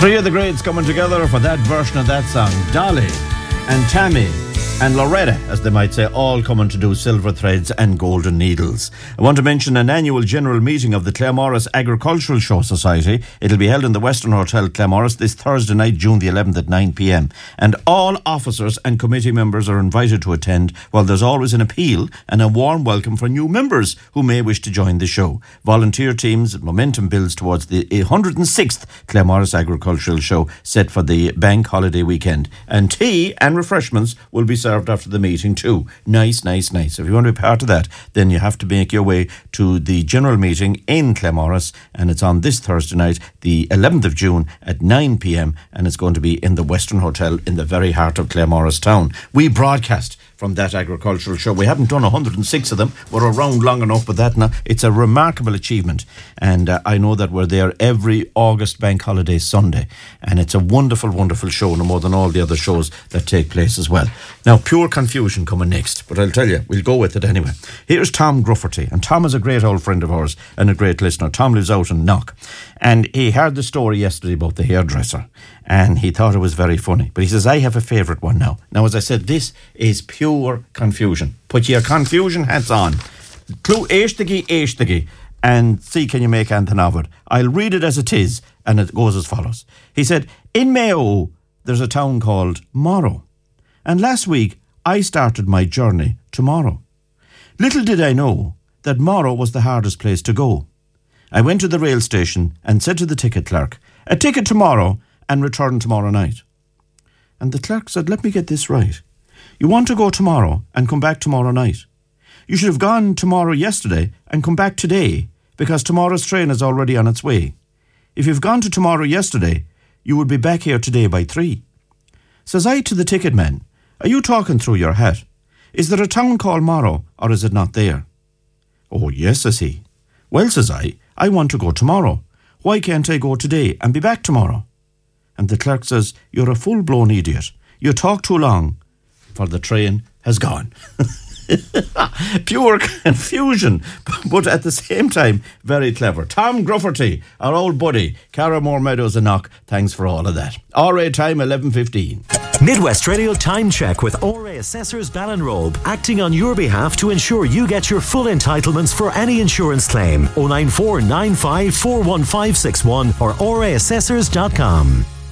Three of the greats coming together for that version of that song. Dolly and Tammy and Loretta, as they might say, all coming to do Silver Threads and Golden Needles. I want to mention an annual general meeting of the Claremorris Agricultural Show Society. It'll be held in the Western Hotel, Claremorris, this Thursday night, June the 11th at 9 p.m. And all officers and committee members are invited to attend, while there's always an appeal and a warm welcome for new members who may wish to join the show. Volunteer teams, momentum builds towards the 106th Claremorris Agricultural Show, set for the bank holiday weekend. And tea and refreshments will be served after the meeting too. Nice. If you want to be part of that, then you have to make your way to the general meeting in Claremorris, and it's on this Thursday night, the 11th of June at 9 p.m, and it's going to be in the Western Hotel in the very heart of Claremorris town. We broadcast from that agricultural show. We haven't done 106 of them. We're around long enough, but that now, it's a remarkable achievement. And I know that we're there every August bank holiday Sunday. And it's a wonderful, wonderful show, no more than all the other shows that take place as well. Now, Pure Confusion coming next, but I'll tell you, we'll go with it anyway. Here's Tom Grufferty. And Tom is a great old friend of ours and a great listener. Tom lives out in Knock. And he heard the story yesterday about the hairdresser. And he thought it was very funny. But he says, I have a favourite one now. Now, as I said, this is pure confusion. Put your confusion hats on. Clú éistigí, and see can you make anything of it. I'll read it as it is, and it goes as follows. He said, in Mayo, there's a town called Morrow. And last week, I started my journey to Morrow. Little did I know that Morrow was the hardest place to go. I went to the rail station and said to the ticket clerk, a ticket tomorrow and return tomorrow night. And the clerk said, let me get this right. You want to go tomorrow and come back tomorrow night. You should have gone tomorrow yesterday and come back today, because tomorrow's train is already on its way. If you've gone to tomorrow yesterday, you would be back here today by 3. Says I to the ticket man, are you talking through your hat? Is there a town called Morrow, or is it not there? Oh yes, says he. Well, says I want to go tomorrow. Why can't I go today and be back tomorrow? And the clerk says, you're a full-blown idiot. You talk too long, for the train has gone. Pure confusion, but at the same time, very clever. Tom Grufferty, our old buddy, Carramore Meadows and Knock, thanks for all of that. RA time, 11:15. Midwest Radio Time Check with RA Assessors Ballinrobe, acting on your behalf to ensure you get your full entitlements for any insurance claim. 094 95 41561 or raassessors.com.